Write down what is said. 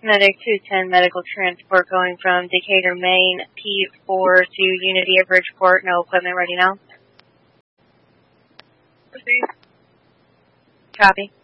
Medic 210 medical transport going from Decatur, Maine, P4 to Unity at Bridgeport. No equipment ready now. Proceed. Copy.